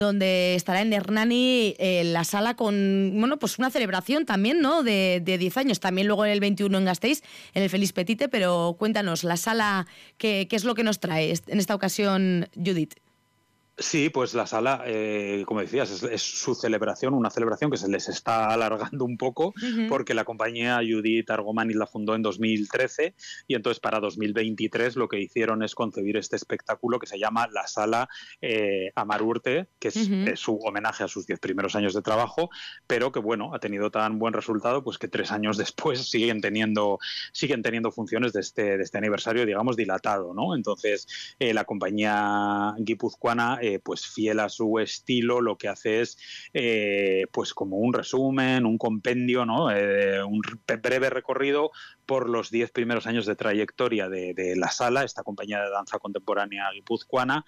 donde estará en Hernani la sala con, bueno, pues una celebración también, ¿no?, de 10 años. También luego el 21 en Gasteiz, en el Félix Petite, pero cuéntanos, la sala, ¿qué es lo que nos trae en esta ocasión, Judith? Sí, pues la sala, como decías, es su celebración, una celebración que se les está alargando un poco, porque la compañía Judith Argomaniz la fundó en 2013 y entonces para 2023 lo que hicieron es concebir este espectáculo que se llama la Sala Amar Urte, que es su homenaje a sus 10 primeros años de trabajo, pero que bueno, ha tenido tan buen resultado pues que 3 años después siguen teniendo funciones de este aniversario, digamos, dilatado, ¿no? Entonces la compañía guipuzcoana, pues fiel a su estilo, lo que hace es pues como un resumen, un compendio, ¿no? Un breve recorrido por los 10 primeros años de trayectoria de la sala, esta compañía de danza contemporánea guipuzcoana,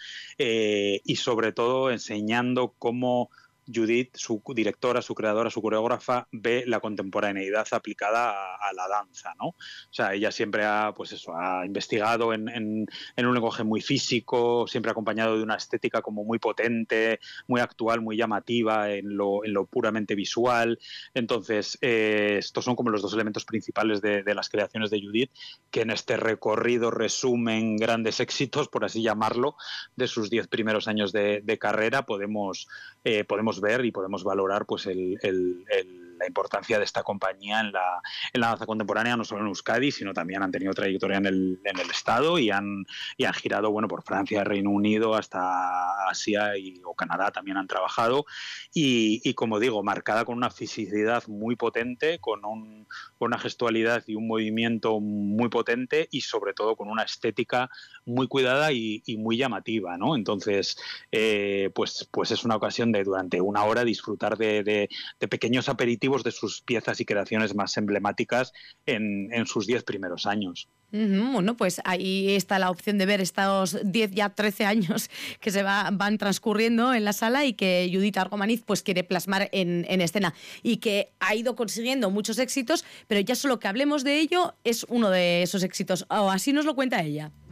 y sobre todo enseñando cómo Judith, su directora, su creadora, su coreógrafa, ve la contemporaneidad aplicada a la danza, ¿no? O sea, ella siempre ha investigado en un lenguaje muy físico, siempre acompañado de una estética como muy potente, muy actual, muy llamativa en lo puramente visual. Entonces, estos son como los dos elementos principales de las creaciones de Judith, que en este recorrido resumen grandes éxitos, por así llamarlo, de sus 10 primeros años de carrera. Podemos ver y podemos valorar pues la importancia de esta compañía en la danza contemporánea, no solo en Euskadi, sino también han tenido trayectoria en el Estado y han girado, bueno, por Francia, Reino Unido, hasta Asia o Canadá también han trabajado, y como digo, marcada con una fisicidad muy potente, con una gestualidad y un movimiento muy potente, y sobre todo con una estética muy cuidada y muy llamativa, ¿no? Entonces, pues es una ocasión de durante una hora disfrutar de pequeños aperitivos de sus piezas y creaciones más emblemáticas en sus 10 primeros años. Bueno, pues ahí está la opción de ver estos 10, ya 13 años que van transcurriendo en la sala y que Judith Argomaniz pues quiere plasmar en escena, y que ha ido consiguiendo muchos éxitos, pero ya solo que hablemos de ello es uno de esos éxitos, o así nos lo cuenta ella.